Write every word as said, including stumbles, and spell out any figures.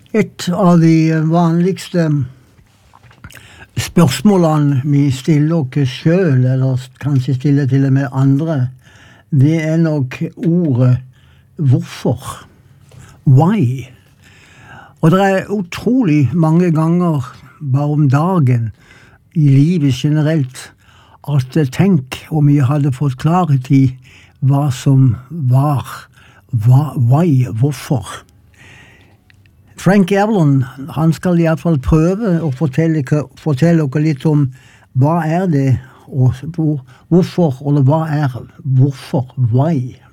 Et av de vanligste spørsmålene vi stiller oss selv, eller kanskje stiller til og med andre, det er nok ordet hvorfor. Why? Og det er utrolig mange ganger, bare om dagen, i livet generelt, at tenk om vi hadde fått klarhet i hva som var, hva, why, hvorfor. Frank Avalon, han skal i hvert fall prøve å fortelle, fortelle dere litt om hva er det, og hvor, hvorfor, eller hva er hvorfor, why.